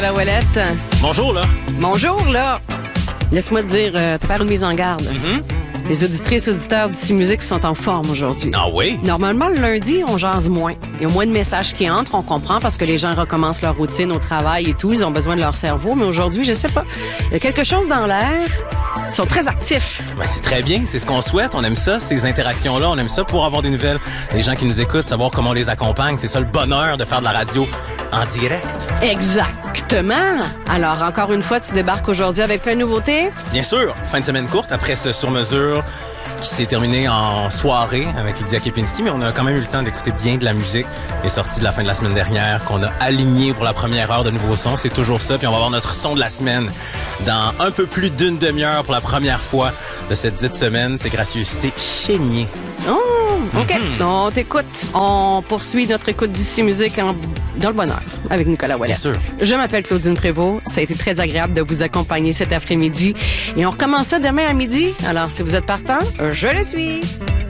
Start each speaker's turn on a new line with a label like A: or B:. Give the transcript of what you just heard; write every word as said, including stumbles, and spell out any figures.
A: La Ouellette.
B: Bonjour, là.
A: Bonjour, là. Laisse-moi te dire, euh, te faire une mise en garde.
B: Mm-hmm.
A: Les auditrices et auditeurs d'Ici Musique sont en forme aujourd'hui.
B: Ah oui?
A: Normalement, le lundi, on jase moins. Il y a moins de messages qui entrent, on comprend, parce que les gens recommencent leur routine au travail et tout. Ils ont besoin de leur cerveau. Mais aujourd'hui, je sais pas, il y a quelque chose dans l'air. Ils sont très actifs.
B: Ben, c'est très bien, c'est ce qu'on souhaite. On aime ça, ces interactions-là. On aime ça pour avoir des nouvelles. Les gens qui nous écoutent, savoir comment on les accompagne. C'est ça le bonheur de faire de la radio en direct.
A: Exactement. Alors, encore une fois, tu débarques aujourd'hui avec plein de nouveautés?
B: Bien sûr, fin de semaine courte après ce sur-mesure qui s'est terminé en soirée avec Lydia Kepinski, mais on a quand même eu le temps d'écouter bien de la musique. Les sorties de la fin de la semaine dernière qu'on a aligné pour la première heure de nouveaux sons, c'est toujours ça. Puis on va avoir notre son de la semaine dans un peu plus d'une demi-heure pour la première fois de cette dite semaine. C'est Gracieuseté Chénier.
A: Oh, OK.
B: Mm-hmm.
A: On t'écoute. On poursuit notre écoute d'Ici Musique en... dans le bonheur avec Nicolas Ouellette.
B: Bien sûr.
A: Je m'appelle Claudine Prévost. Ça a été très agréable de vous accompagner cet après-midi. Et on recommence ça demain à midi. Alors, si vous êtes partant, je le suis.